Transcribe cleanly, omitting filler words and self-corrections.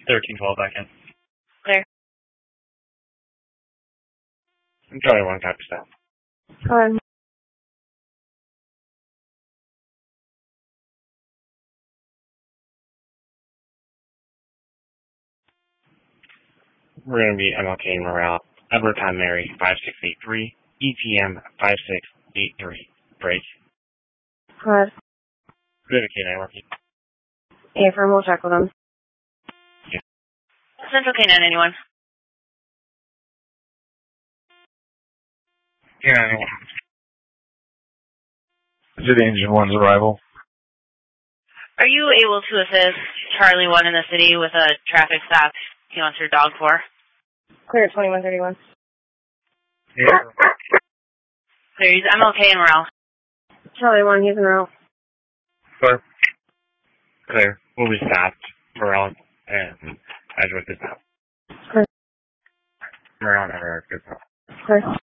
1312 back in. Clear. Charlie 1, copy stop. Go ahead. We're going to be MLK Morale, Edward Tom Mary, 5683, ETM 5683. Break. Go ahead. Good, K9 working. A-firm, we'll check with them. Yeah. Central K9, anyone? K9. Is it Engine 1's arrival? Are you able to assist Charlie 1 in the city with a traffic stop he wants your dog for? Clear 2131. Yeah. Clear, he's MLK in Morale. Charlie 1, he's in route. Clear. Clear. We'll be stopped. Morale and Edgeworth is out. Clear. Morale and Edgeworth is out. Clear.